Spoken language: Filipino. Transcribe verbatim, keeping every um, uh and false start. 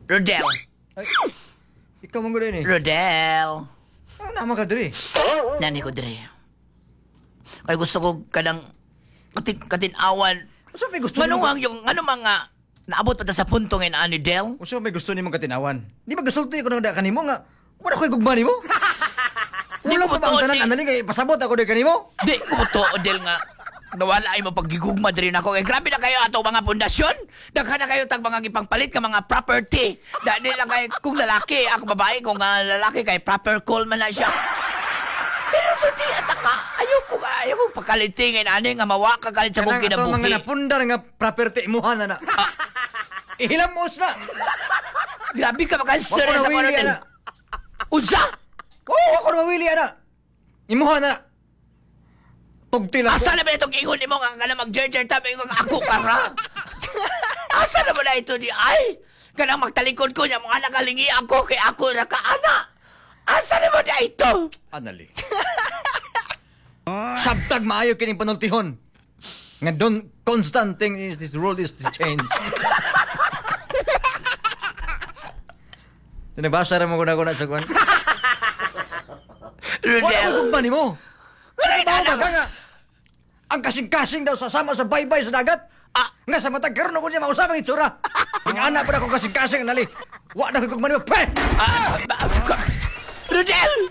Rodel. Ay, ikaw mong gulo ni. Rodel. Ano naman ka diri? Nani ko dire. Ay gusto ko kanang katin katinawan. Usa may gusto Manong nimo? ang yung ano mga naabot pa ta sa punto ngayon ani Del? Usa may gusto nimo katinawan? Di ba gusto ko nang da kanimo nga wala ko'y gugma nimo? Di Wala ko pa ba ang tuod, tanan di. anali kay pasabot ako di kanimo? Di ko mo to, Del nga. Nawala ay mo paggigugma diri nako. Eh, grabe na kayo ato mga pundasyon. Daghan na kayo tag mga gipangpalit ka mga property. Dahil lang kayo kung lalaki, ako babae, kung uh, lalaki kay proper call man na siya. Pero so di ataka, ayaw ko nga, ayaw ko pagkalitingin ani nga mawa ka kalit sa kong Kanang ato mga kinabuhi. napundar nga property imuhan na na. Ihilamos na. Grabe ka Wa makansur ko sa na willi mga ana. Unsa? Oo, ako na mawili ana. Imuhan na. Tugti lang ko. Asa na ba itong ingon mo nga nga mag-jerjer tabi ko nga ako para? Asa na ba na ito di ay? Kanang magtalikod ko niya mga nakalingi ako kay ako na kaana. Asa na ba na ito? Anali. Sabtag maayo kining panultihon. Nga don constant thing is this world is to change. Nabasa ra mo ko na ko na sa kwan. Wala ko Rodel. gugma nimo. Wala ka ba nga? Ang kasing-kasing daw sasama sa baybay sa dagat. Ah. Nga sa matag karon ko niya mausapang itsura. Ang anak pa na akong kasing-kasing nali. Wa na ko gugma nimo. Pe! Ah, ba- ka- Rodel!